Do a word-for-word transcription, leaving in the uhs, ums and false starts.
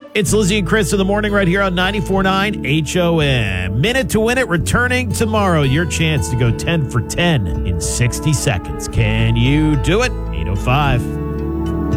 It's Lizzie and Chris in the morning right here on ninety-four point nine H O M. Minute to Win It returning tomorrow. Your chance to go ten for ten in sixty seconds. Can you do it? eight oh five.